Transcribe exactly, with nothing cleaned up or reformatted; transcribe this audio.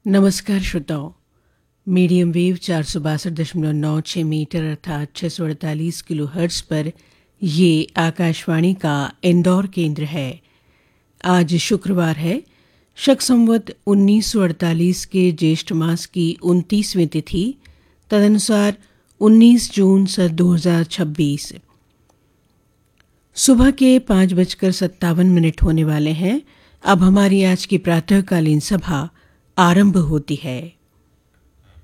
नमस्कार श्रोताओं। Medium wave चार सौ बासठ दशमलव नौ छः मीटर अर्थात छः सौ अड़तालीस किलो हर्ट्ज़ पर ये आकाशवाणी का इंदौर केंद्र है। आज शुक्रवार है, शक संवत उन्नीस सौ अड़तालीस के ज्येष्ठ मास की उनतीसवीं तिथि, तदनुसार उन्नीस जून सन दो हज़ार छब्बीस। सुबह के पाँच बजकर सत्तावन मिनट होने वाले हैं। अब हमारी आज की प्रातःकालीन सभा आरंभ होती है।